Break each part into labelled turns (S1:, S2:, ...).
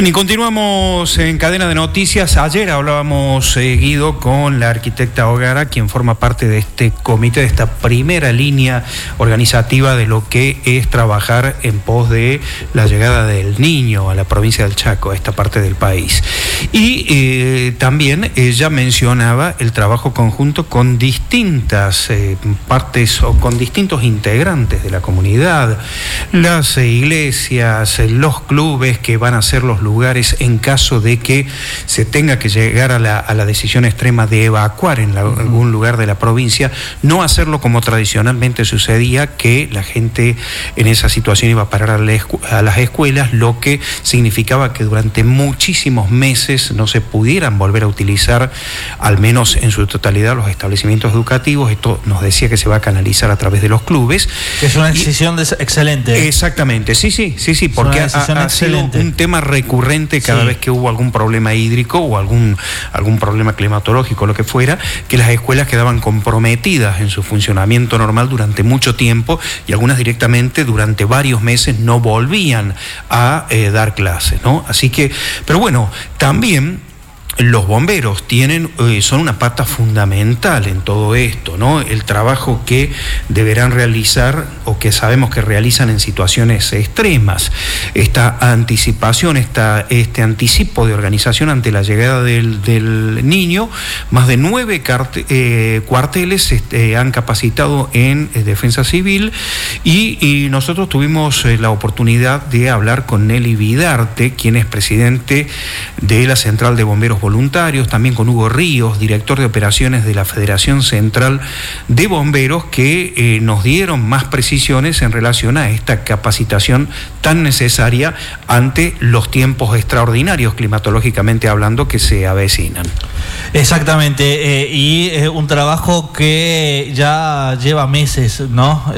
S1: Bien, y continuamos en cadena de noticias. Ayer hablábamos, Guido, con la arquitecta Ogara, quien forma parte de este comité, de esta primera línea organizativa de lo que es trabajar en pos de la llegada del niño a la provincia del Chaco, a esta parte del país. Y también ella mencionaba el trabajo conjunto con distintas partes o con distintos integrantes de la comunidad, las iglesias, los clubes que van a ser los lugares en caso de que se tenga que llegar a la decisión extrema de evacuar en algún lugar de la provincia, no hacerlo como tradicionalmente sucedía, que la gente en esa situación iba a parar a las escuelas, lo que significaba que durante muchísimos meses no se pudieran volver a utilizar, al menos en su totalidad, los establecimientos educativos. Esto nos decía que se va a canalizar a través de los clubes.
S2: Es una decisión excelente.
S1: Exactamente, sí, porque ha sido un tema recurrente cada vez que hubo algún problema hídrico o algún problema climatológico, lo que fuera, que las escuelas quedaban comprometidas en su funcionamiento normal durante mucho tiempo, y algunas directamente durante varios meses no volvían a dar clases, ¿no? Así que, pero bueno, también los bomberos son una pata fundamental en todo esto, ¿no? El trabajo que deberán realizar o que sabemos que realizan en situaciones extremas. Esta anticipación, este anticipo de organización ante la llegada del niño. Más de 9 cuarteles han capacitado en defensa civil, y nosotros tuvimos la oportunidad de hablar con Nelly Vidarte, quien es presidente de la Central de Bomberos Voluntarios, también con Hugo Ríos, director de operaciones de la Federación Central de Bomberos, que nos dieron más precisiones en relación a esta capacitación tan necesaria ante los tiempos extraordinarios, climatológicamente hablando, que se avecinan.
S2: Exactamente, y un trabajo que ya lleva meses, ¿no?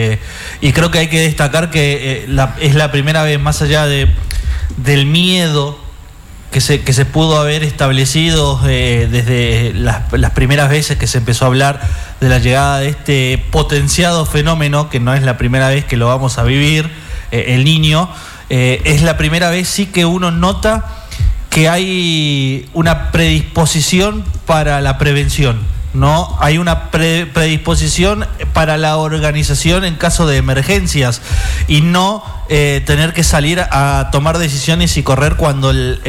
S2: Y creo que hay que destacar que es la primera vez, más allá del miedo que se pudo haber establecido desde las primeras veces que se empezó a hablar de la llegada de este potenciado fenómeno, que no es la primera vez que lo vamos a vivir, el niño. Es la primera vez sí que uno nota que hay una predisposición para la prevención, ¿no? Hay una predisposición para la organización en caso de emergencias, y no tener que salir a tomar decisiones y correr cuando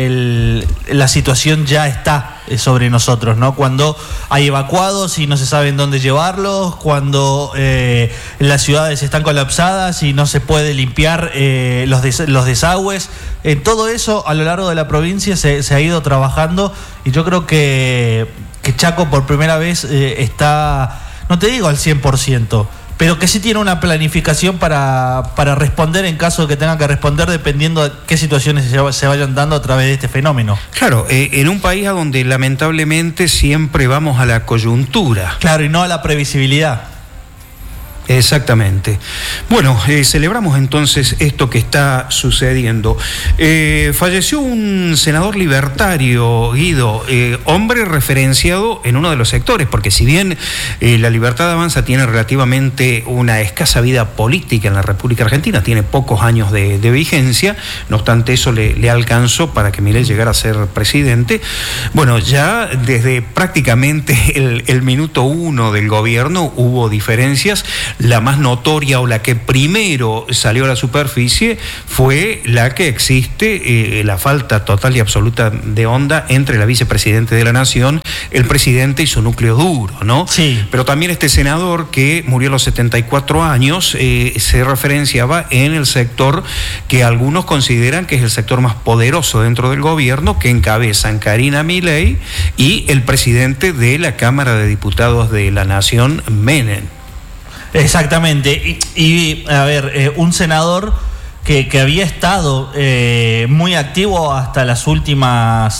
S2: la situación ya está sobre nosotros, ¿no? Cuando hay evacuados y no se sabe en dónde llevarlos, cuando las ciudades están colapsadas y no se puede limpiar los desagües. En todo eso, a lo largo de la provincia se ha ido trabajando, y yo creo que Chaco por primera vez está, no te digo al 100%, pero que sí tiene una planificación para responder en caso de que tenga que responder, dependiendo de qué situaciones se vayan dando a través de este fenómeno.
S1: Claro, en un país a donde lamentablemente siempre vamos a la coyuntura.
S2: Claro, y no a la previsibilidad.
S1: Exactamente. Bueno, celebramos entonces esto que está sucediendo. Falleció un senador libertario, Guido, hombre referenciado en uno de los sectores, porque si bien la Libertad Avanza tiene relativamente una escasa vida política en la República Argentina, tiene pocos años de vigencia, no obstante eso le alcanzó para que Milei llegara a ser presidente. Bueno, ya desde prácticamente el minuto 1 del gobierno hubo diferencias. La más notoria, o la que primero salió a la superficie, fue la que existe, la falta total y absoluta de onda entre la vicepresidente de la Nación, el presidente y su núcleo duro, ¿no?
S2: Sí.
S1: Pero también este senador, que murió a los 74 años, se referenciaba en el sector que algunos consideran que es el sector más poderoso dentro del gobierno, que encabezan Karina Milei y el presidente de la Cámara de Diputados de la Nación, Menem.
S2: Exactamente, y a ver, un senador que había estado muy activo hasta las últimas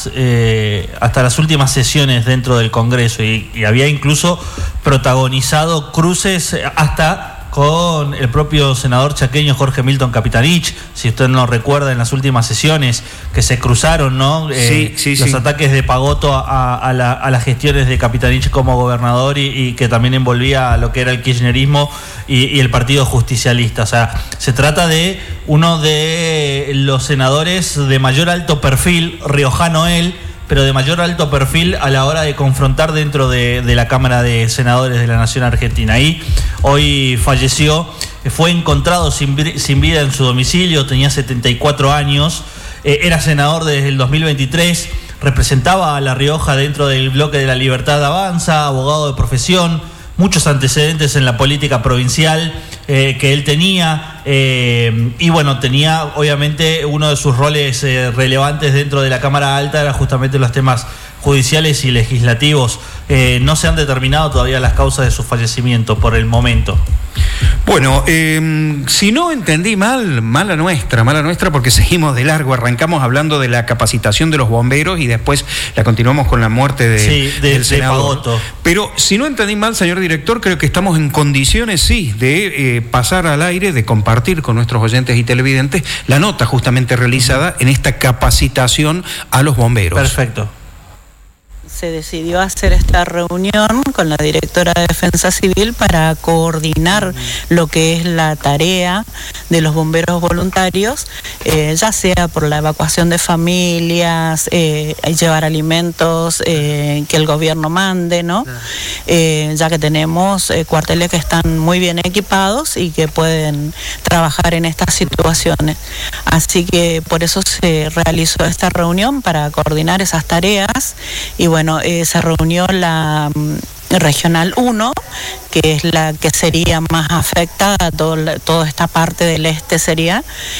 S2: sesiones dentro del Congreso, y había incluso protagonizado cruces hasta con el propio senador chaqueño Jorge Milton Capitanich, si usted no recuerda, en las últimas sesiones que se cruzaron, ¿no? Los ataques de Pagotto a las gestiones de Capitanich como gobernador y que también envolvía a lo que era el kirchnerismo y el Partido Justicialista. O sea, se trata de uno de los senadores de mayor alto perfil, riojano él, pero de mayor alto perfil a la hora de confrontar dentro de la Cámara de Senadores de la Nación Argentina. Y hoy falleció, fue encontrado sin vida en su domicilio, tenía 74 años, era senador desde el 2023, representaba a La Rioja dentro del bloque de La Libertad Avanza, abogado de profesión, muchos antecedentes en la política provincial que él tenía, y bueno, tenía obviamente uno de sus roles relevantes dentro de la Cámara Alta era justamente los temas judiciales y legislativos. No se han determinado todavía las causas de su fallecimiento por el momento.
S1: Bueno, si no entendí mal, mala nuestra, porque seguimos de largo, arrancamos hablando de la capacitación de los bomberos y después la continuamos con la muerte del senador. Pagotto. Pero si no entendí mal, señor director, creo que estamos en condiciones, sí, de pasar al aire, de compartir con nuestros oyentes y televidentes la nota justamente realizada en esta capacitación a los bomberos.
S2: Perfecto.
S3: Se decidió hacer esta reunión con la directora de Defensa Civil para coordinar lo que es la tarea de los bomberos voluntarios, ya sea por la evacuación de familias, llevar alimentos que el gobierno mande, ¿no? Ya que tenemos cuarteles que están muy bien equipados y que pueden trabajar en estas situaciones. Así que por eso se realizó esta reunión para coordinar esas tareas y bueno, se reunió la Regional 1, que es la que sería más afectada, toda esta parte del este sería,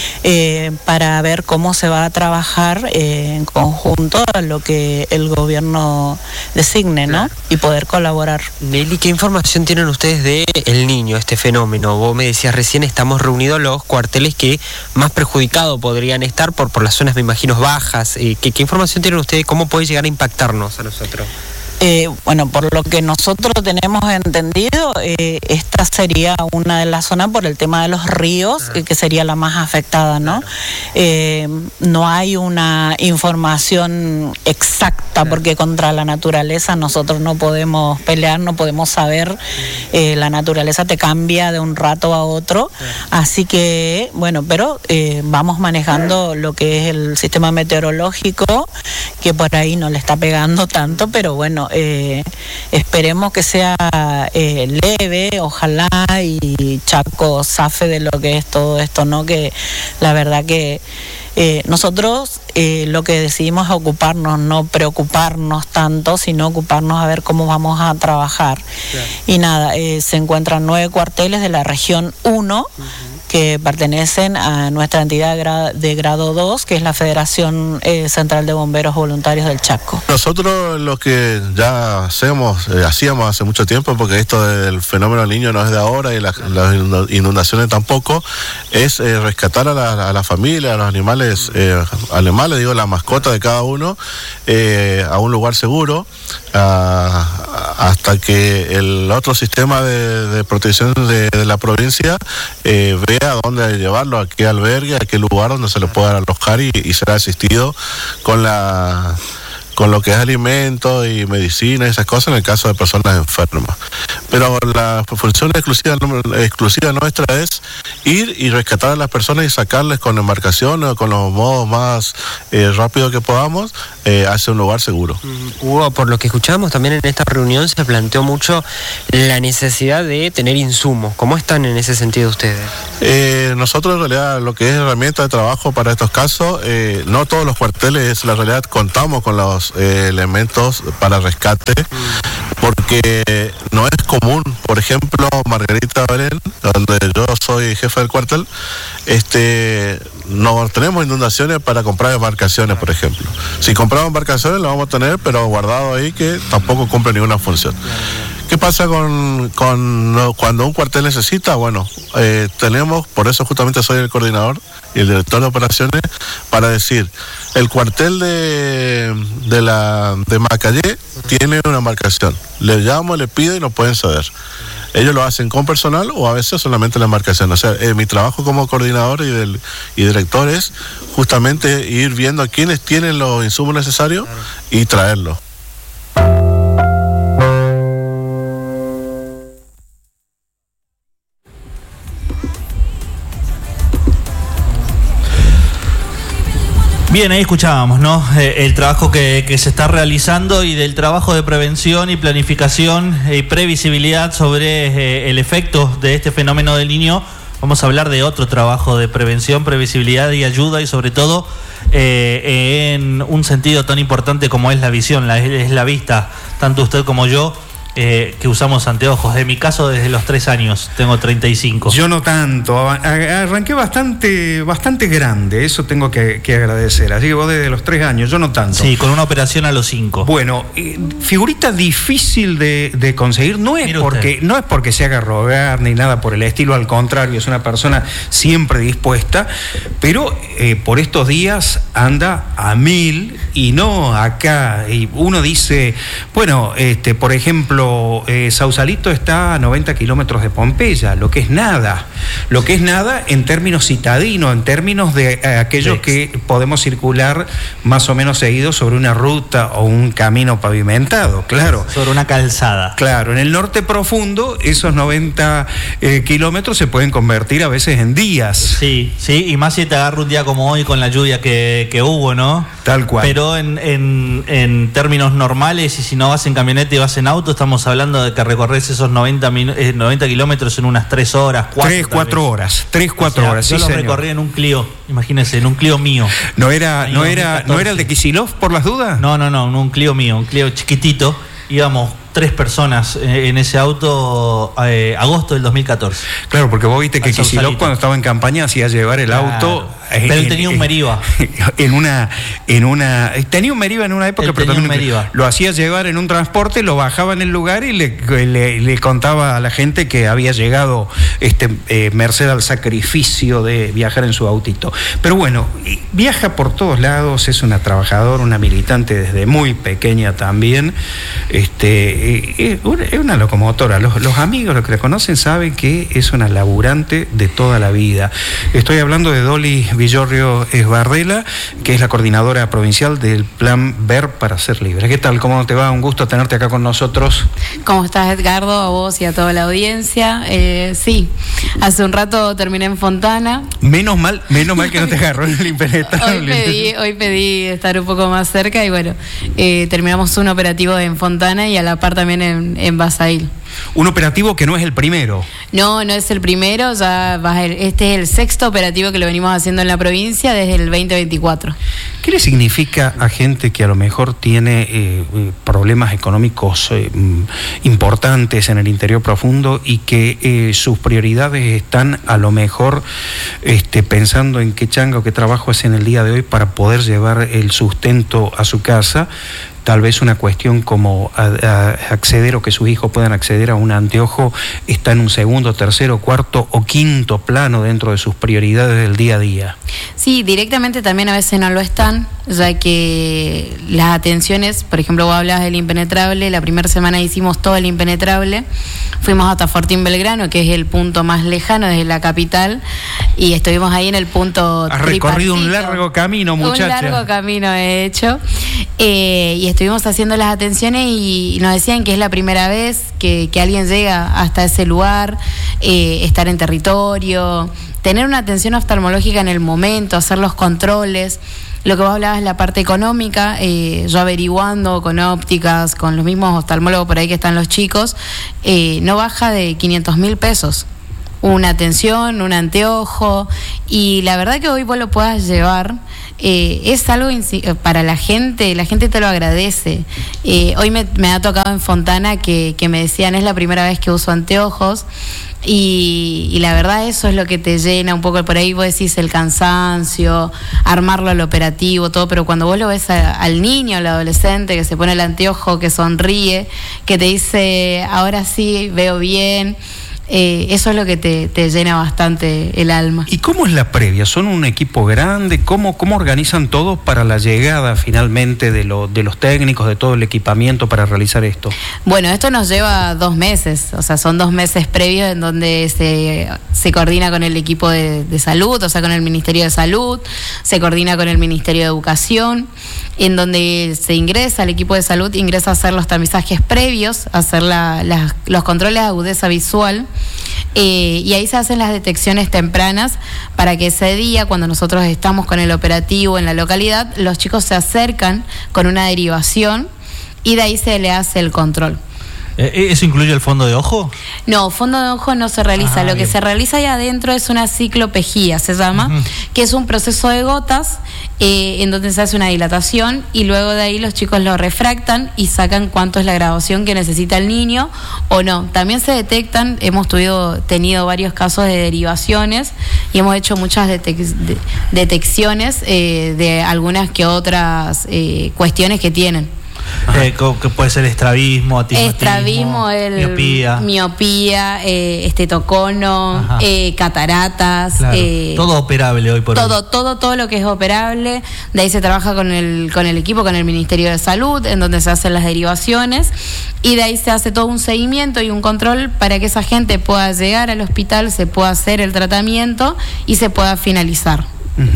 S3: para ver cómo se va a trabajar en conjunto a lo que el gobierno designe, ¿no? Y poder colaborar.
S4: Nelly, ¿qué información tienen ustedes de El Niño, este fenómeno? Vos me decías recién, estamos reunidos los cuarteles que más perjudicados podrían estar por las zonas, me imagino, bajas. ¿Qué información tienen ustedes? ¿Cómo puede llegar a impactarnos a nosotros?
S3: Bueno, por lo que nosotros tenemos entendido, esta sería una de las zonas por el tema de los ríos, que sería la más afectada, ¿no? No hay una información exacta, porque contra la naturaleza nosotros no podemos pelear, no podemos saber, la naturaleza te cambia de un rato a otro, así que, bueno, pero vamos manejando lo que es el sistema meteorológico, que por ahí no le está pegando tanto, pero bueno, esperemos que sea leve, ojalá, y Chaco zafe de lo que es todo esto, ¿no? Que la verdad que nosotros lo que decidimos es ocuparnos, no preocuparnos tanto, sino ocuparnos a ver cómo vamos a trabajar. Claro. Y nada, se encuentran 9 cuarteles de la región 1, que pertenecen a nuestra entidad de grado 2, que es la Federación Central de Bomberos Voluntarios del Chaco.
S5: Nosotros lo que ya hacíamos hace mucho tiempo, porque esto del fenómeno del Niño no es de ahora y las inundaciones tampoco, es rescatar a la familia, a los animales, la mascota de cada uno, a un lugar seguro, hasta que el otro sistema de protección de la provincia vea a dónde llevarlo, a qué albergue, a qué lugar donde se le pueda alojar y será asistido con lo que es alimentos y medicina y esas cosas en el caso de personas enfermas. Pero la función exclusiva nuestra es ir y rescatar a las personas y sacarles con embarcaciones o con los modos más rápidos que podamos hacia un lugar seguro.
S4: Hugo, por lo que escuchamos también en esta reunión se planteó mucho la necesidad de tener insumos. ¿Cómo están en ese sentido ustedes?
S5: Nosotros en realidad lo que es herramienta de trabajo para estos casos, no todos los cuarteles en la realidad contamos con los elementos para rescate, porque no es común. Por ejemplo, Margarita Belén, donde yo soy jefe del cuartel, no tenemos inundaciones para comprar embarcaciones, por ejemplo. Si compramos embarcaciones lo vamos a tener, pero guardado ahí, que tampoco cumple ninguna función. ¿Qué pasa cuando un cuartel necesita? Bueno, tenemos, por eso justamente soy el coordinador y el director de operaciones, para decir, el cuartel de Macayé tiene una embarcación. Le llamo, le pido y nos pueden ceder. ellos lo hacen con personal o a veces solamente la embarcación. O sea, mi trabajo como coordinador y director es justamente ir viendo a quienes tienen los insumos necesarios y traerlos.
S2: Bien, ahí escuchábamos, ¿no? El trabajo que se está realizando y del trabajo de prevención y planificación y previsibilidad sobre el efecto de este fenómeno del Niño. Vamos a hablar de otro trabajo de prevención, previsibilidad y ayuda, y sobre todo en un sentido tan importante como es la visión, es la vista, tanto usted como yo, que usamos anteojos. En mi caso, desde los 3 años, tengo 35.
S1: Yo no tanto, arranqué bastante grande, eso tengo que agradecer. Así que vos desde los 3 años, yo no tanto.
S2: Sí, con una operación a los 5.
S1: Bueno, figurita difícil de conseguir, no es porque se haga rogar ni nada por el estilo, al contrario, es una persona siempre dispuesta, pero por estos días anda a 1000 y no acá. Y uno dice, bueno, por ejemplo, Sausalito está a 90 kilómetros de Pompeya, lo que es nada en términos citadinos, en términos de aquellos que podemos circular más o menos seguidos sobre una ruta o un camino pavimentado, claro.
S2: Sobre una calzada.
S1: Claro, en el norte profundo esos 90 kilómetros se pueden convertir a veces en días.
S2: Sí, y más si te agarra un día como hoy con la lluvia que hubo, ¿no?
S1: Tal cual.
S2: Pero en términos normales, y si no vas en camioneta y vas en auto, estamos hablando de que recorres esos 90 kilómetros en unas 3 horas,
S1: 4 horas. 3-4 horas,
S2: yo
S1: sí,
S2: lo
S1: señor.
S2: recorrí en un Clio, imagínense, en un Clio mío.
S1: ¿No era el de Kicillof, por las dudas?
S2: No, en un Clio mío, un Clio chiquitito. Íbamos 3 personas en ese auto, agosto del 2014.
S1: Claro, porque vos viste que Kicillof, cuando estaba en campaña, hacía llevar el auto.
S2: Pero él tenía un Meriva.
S1: Tenía un Meriva en una época, pero también lo hacía llevar en un transporte, lo bajaba en el lugar y le contaba a la gente que había llegado merced al sacrificio de viajar en su autito. Pero bueno, viaja por todos lados, es una trabajadora, una militante desde muy pequeña también. Es una locomotora. Los amigos, los que la conocen, saben que es una laburante de toda la vida. Estoy hablando de Dolly Villorrio Esbardela, que es la coordinadora provincial del Plan Ver para Ser Libre. ¿Qué tal? ¿Cómo te va? Un gusto tenerte acá con nosotros.
S6: ¿Cómo estás, Edgardo? A vos y a toda la audiencia. Sí, hace un rato terminé en Fontana.
S1: Menos mal que no te agarró en el impenetrable.
S6: Hoy pedí estar un poco más cerca y bueno, terminamos un operativo en Fontana y a la par también en Basail.
S1: Un operativo que no es el primero.
S6: No es el primero, este es el 6º operativo que lo venimos haciendo en la provincia desde el 2024.
S1: ¿Qué le significa a gente que a lo mejor tiene problemas económicos importantes en el interior profundo y que sus prioridades están a lo mejor pensando en qué changa o qué trabajo hacen el día de hoy para poder llevar el sustento a su casa? Tal vez una cuestión como acceder o que sus hijos puedan acceder a un anteojo está en un segundo, tercero, cuarto o quinto plano dentro de sus prioridades del día a día.
S6: Sí, directamente también a veces no lo están, ya que las atenciones, por ejemplo, vos hablabas del impenetrable, la primera semana hicimos todo el impenetrable, fuimos hasta Fortín Belgrano, que es el punto más lejano desde la capital, y estuvimos ahí en el punto
S1: Has recorrido un largo camino, muchacha.
S6: Un largo camino he hecho, y estuvimos haciendo las atenciones y nos decían que es la primera vez que alguien llega hasta ese lugar, estar en territorio, tener una atención oftalmológica en el momento, hacer los controles. Lo que vos hablabas es la parte económica, yo averiguando con ópticas, con los mismos oftalmólogos por ahí que están los chicos, no baja de 500.000 pesos. Una atención, un anteojo, y la verdad que hoy vos lo puedas llevar, es algo para la gente te lo agradece. Hoy me ha tocado en Fontana que me decían, es la primera vez que uso anteojos, y la verdad eso es lo que te llena un poco. Por ahí vos decís el cansancio, armarlo al operativo, todo, pero cuando vos lo ves al niño, al adolescente que se pone el anteojo, que sonríe, que te dice, ahora sí veo bien, eso es lo que te llena bastante el alma.
S1: ¿Y cómo es la previa? ¿Son un equipo grande? ¿Cómo organizan todo para la llegada finalmente de los técnicos, de todo el equipamiento para realizar esto?
S6: Bueno, esto nos lleva 2 meses, o sea, son 2 meses previos en donde se coordina con el equipo de salud, o sea, con el Ministerio de Salud, se coordina con el Ministerio de Educación, en donde se ingresa, el equipo de salud ingresa a hacer los tamizajes previos, a hacer los controles de agudeza visual, y ahí se hacen las detecciones tempranas para que ese día, cuando nosotros estamos con el operativo en la localidad, los chicos se acercan con una derivación y de ahí se le hace el control.
S2: ¿Eso incluye el fondo de ojo?
S6: No, fondo de ojo no se realiza. Lo bien. Que se realiza ahí adentro es una ciclopejía, se llama, que es un proceso de gotas en donde se hace una dilatación y luego de ahí los chicos lo refractan y sacan cuánto es la graduación que necesita el niño o no. También se detectan, hemos tenido varios casos de derivaciones y hemos hecho muchas detecciones de algunas que otras cuestiones que tienen.
S2: Que puede ser estrabismo,
S6: astigmatismo, miopía, estetocono, cataratas.
S2: Claro, todo operable hoy por hoy.
S6: Todo lo que es operable. De ahí se trabaja con el equipo, con el Ministerio de Salud, en donde se hacen las derivaciones. Y de ahí se hace todo un seguimiento y un control para que esa gente pueda llegar al hospital, se pueda hacer el tratamiento y se pueda finalizar.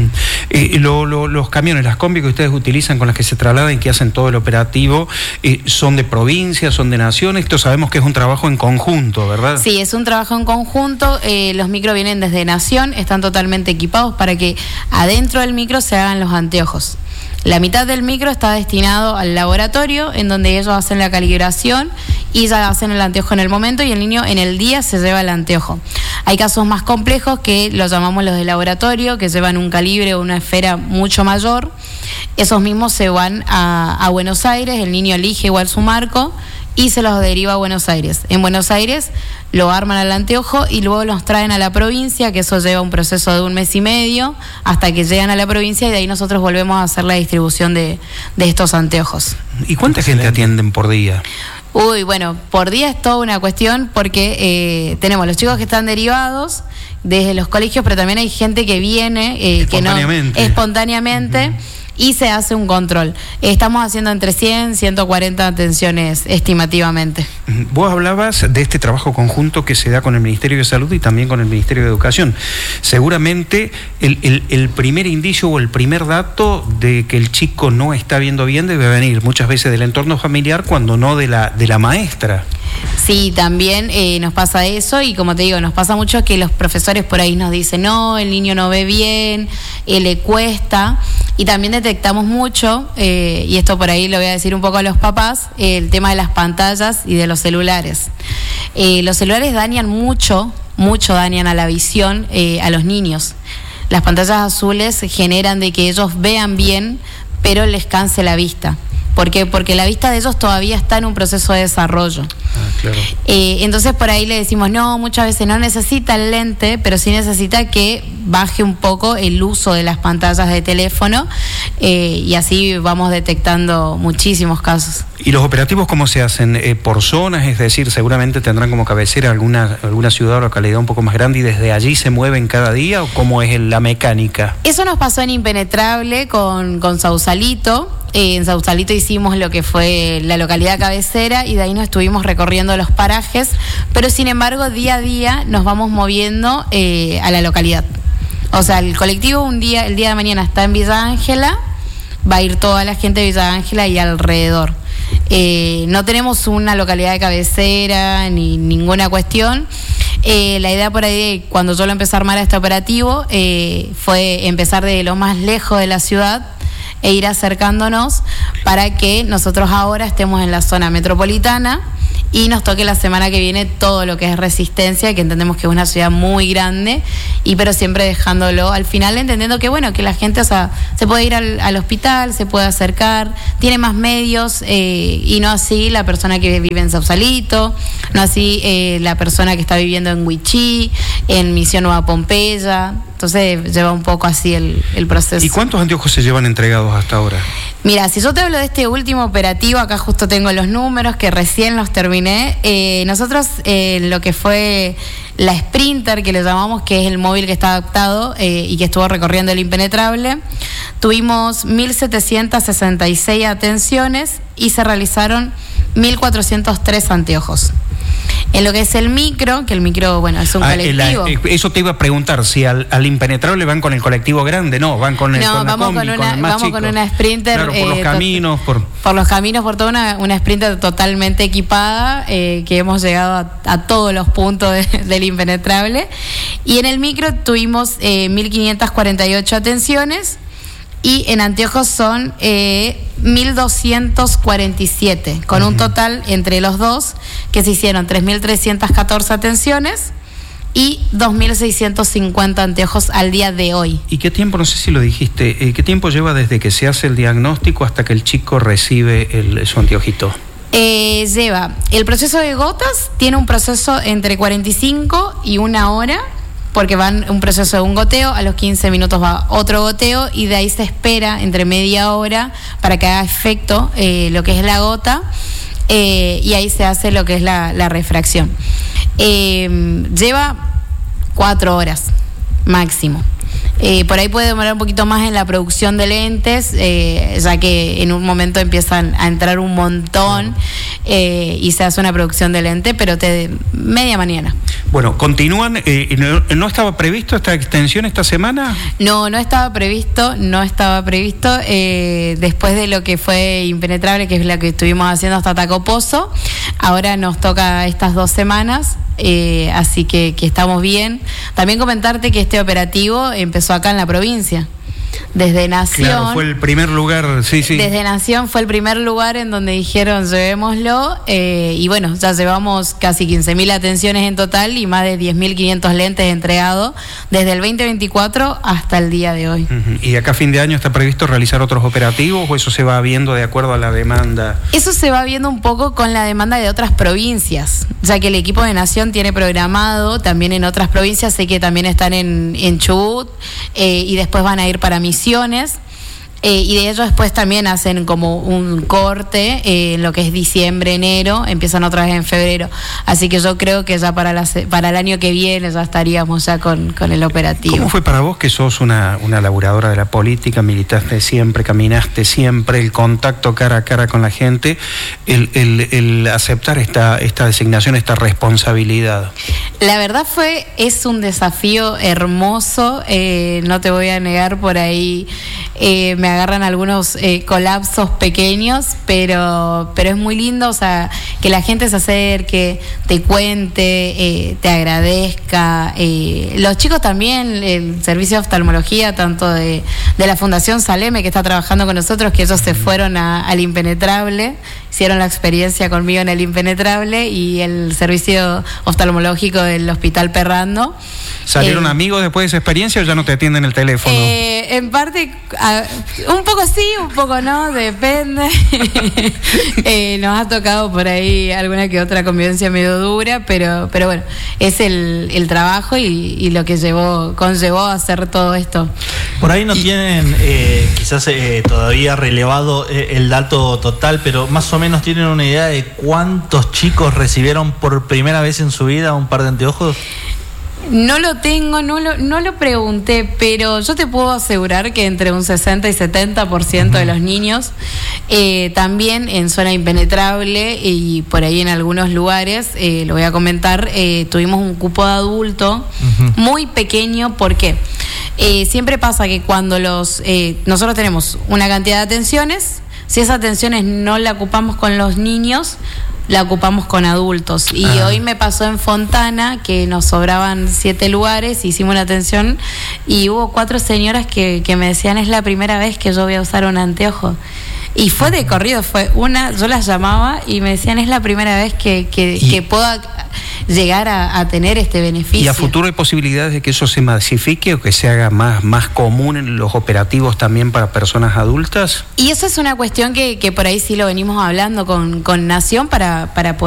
S1: Los camiones, las combi que ustedes utilizan, con las que se trasladan y que hacen todo el operativo, ¿son de provincia, son de nación? Esto sabemos que es un trabajo en conjunto, ¿verdad?
S6: Sí, es un trabajo en conjunto. Los micros vienen desde nación, están totalmente equipados para que adentro del micro se hagan los anteojos. La mitad del micro está destinado al laboratorio, en donde ellos hacen la calibración y ya hacen el anteojo en el momento y el niño en el día se lleva el anteojo. Hay casos más complejos que los llamamos los de laboratorio, que llevan un calibre o una esfera mucho mayor. Esos mismos se van a Buenos Aires, el niño elige igual su marco y se los deriva a Buenos Aires. En Buenos Aires lo arman al anteojo y luego los traen a la provincia, que eso lleva un proceso de 1 mes y medio hasta que llegan a la provincia y de ahí nosotros volvemos a hacer la distribución de estos anteojos.
S1: ¿Y cuánta gente atienden por día?
S6: Bueno, por día es toda una cuestión porque tenemos los chicos que están derivados desde los colegios, pero también hay gente que viene espontáneamente. Y se hace un control. Estamos haciendo entre 100 y 140 atenciones estimativamente.
S1: Vos hablabas de este trabajo conjunto que se da con el Ministerio de Salud y también con el Ministerio de Educación. Seguramente el primer indicio o el primer dato de que el chico no está viendo bien debe venir muchas veces del entorno familiar, cuando no de la maestra.
S6: Sí, también nos pasa eso y como te digo, nos pasa mucho que los profesores por ahí nos dicen, no, el niño no ve bien, le cuesta. Y también detectamos mucho, y esto por ahí lo voy a decir un poco a los papás, el tema de las pantallas y de los celulares. Los celulares dañan mucho dañan a la visión a los niños. Las pantallas azules generan de que ellos vean bien, pero les canse la vista. ¿Por qué? Porque la vista de ellos todavía está en un proceso de desarrollo.
S1: Claro.
S6: Entonces por ahí le decimos, no, muchas veces no necesita el lente, pero sí necesita que baje un poco el uso de las pantallas de teléfono y así vamos detectando muchísimos casos.
S1: ¿Y los operativos cómo se hacen? ¿Por zonas? Es decir, seguramente tendrán como cabecera alguna ciudad o localidad un poco más grande y desde allí se mueven cada día, ¿o cómo es la mecánica?
S6: Eso nos pasó en Impenetrable con Sausalito. En Sausalito hicimos lo que fue la localidad cabecera y de ahí nos estuvimos recorriendo los parajes, pero sin embargo día a día nos vamos moviendo a la localidad. O sea, el colectivo el día de mañana está en Villa Ángela, va a ir toda la gente de Villa Ángela y alrededor. No tenemos una localidad de cabecera ni ninguna cuestión. La idea por ahí, cuando yo lo empecé a armar este operativo, fue empezar de lo más lejos de la ciudad e ir acercándonos para que nosotros ahora estemos en la zona metropolitana y nos toque la semana que viene todo lo que es Resistencia, que entendemos que es una ciudad muy grande, pero siempre dejándolo al final, entendiendo que bueno, que la gente, o sea, se puede ir al hospital, se puede acercar, tiene más medios, y no así la persona que vive en Sausalito, no así la persona que está viviendo en Huichí, en Misión Nueva Pompeya. Entonces lleva un poco así el proceso.
S1: ¿Y cuántos anteojos se llevan entregados hasta ahora?
S6: Mira, si yo te hablo de este último operativo, acá justo tengo los números que recién los terminé. Nosotros lo que fue la Sprinter, que le llamamos, que es el móvil que está adaptado y que estuvo recorriendo el impenetrable, tuvimos 1.766 atenciones y se realizaron 1.403 anteojos. En lo que es el micro, que el micro, bueno, es un colectivo.
S1: Eso te iba a preguntar, si al impenetrable van con el colectivo grande, no, van con el
S6: vamos con una Sprinter.
S1: Claro, por los caminos.
S6: Por los caminos, por toda una Sprinter totalmente equipada, que hemos llegado a todos los puntos del impenetrable. Y en el micro tuvimos 1.548 atenciones. Y en anteojos son 1.247, con un total entre los dos que se hicieron 3.314 atenciones y 2.650 anteojos al día de hoy.
S1: ¿Y qué tiempo, no sé si lo dijiste, qué tiempo lleva desde que se hace el diagnóstico hasta que el chico recibe su anteojito?
S6: Lleva, el proceso de gotas tiene un proceso entre 45 y una hora, porque van un proceso de un goteo, a los 15 minutos va otro goteo y de ahí se espera entre media hora para que haga efecto lo que es la gota y ahí se hace lo que es la refracción. Lleva 4 horas máximo. Por ahí puede demorar un poquito más en la producción de lentes, ya que en un momento empiezan a entrar un montón y se hace una producción de lente, pero media mañana.
S1: Bueno, continúan. ¿No estaba previsto esta extensión esta semana?
S6: No estaba previsto. Después de lo que fue impenetrable, que es la que estuvimos haciendo hasta Tacopozo, ahora nos toca estas 2 semanas. Así que estamos bien. También comentarte que este operativo empezó acá en la provincia. Desde Nación.
S1: Claro, fue el primer lugar, sí.
S6: Desde Nación fue el primer lugar en donde dijeron llevémoslo y bueno, ya llevamos casi 15.000 atenciones en total y más de 10.500 lentes entregados desde el 2024 hasta el día de hoy.
S1: ¿Y acá a fin de año está previsto realizar otros operativos o eso se va viendo de acuerdo a la demanda?
S6: Eso se va viendo un poco con la demanda de otras provincias, ya que el equipo de Nación tiene programado también en otras provincias, sé que también están en Chubut y después van a ir para Misiones. Y de ellos después también hacen como un corte en lo que es diciembre, enero, empiezan otra vez en febrero. Así que yo creo que ya para el año que viene ya estaríamos ya con el operativo.
S1: ¿Cómo fue para vos, que sos una laburadora de la política, militaste siempre, caminaste siempre, el contacto cara a cara con la gente, el aceptar esta designación, esta responsabilidad?
S6: La verdad es un desafío hermoso, no te voy a negar, por ahí me agarran algunos colapsos pequeños, pero es muy lindo, o sea, que la gente se acerque, te cuente, te agradezca. Los chicos también, el servicio de oftalmología, tanto de la Fundación Saleme, que está trabajando con nosotros, que ellos se fueron al impenetrable, hicieron la experiencia conmigo en el impenetrable, y el servicio oftalmológico del Hospital Perrando.
S1: ¿Salieron amigos después de esa experiencia o ya no te atienden el teléfono?
S6: En parte, un poco sí, un poco no, depende. Nos ha tocado por ahí alguna que otra convivencia medio dura, pero bueno, es el trabajo y lo que conllevó a hacer todo esto.
S2: Por ahí no tienen quizás todavía relevado el dato total, pero más o menos tienen una idea de cuántos chicos recibieron por primera vez en su vida un par de anteojos.
S6: No lo tengo, no lo pregunté, pero yo te puedo asegurar que entre un 60 y 70% de los niños, también en zona impenetrable y por ahí en algunos lugares, lo voy a comentar, tuvimos un cupo de adulto muy pequeño. ¿Por qué? Siempre pasa que cuando nosotros tenemos una cantidad de atenciones, si esas atenciones no la ocupamos con los niños, la ocupamos con adultos. Y hoy me pasó en Fontana que nos sobraban 7 lugares, hicimos una atención y hubo 4 señoras que me decían, es la primera vez que yo voy a usar un anteojo. Y fue de corrido, yo las llamaba y me decían, es la primera vez que puedo llegar a tener este beneficio.
S1: ¿Y a futuro hay posibilidades de que eso se masifique o que se haga más común en los operativos también para personas adultas?
S6: Y eso es una cuestión que por ahí sí lo venimos hablando con Nación para poder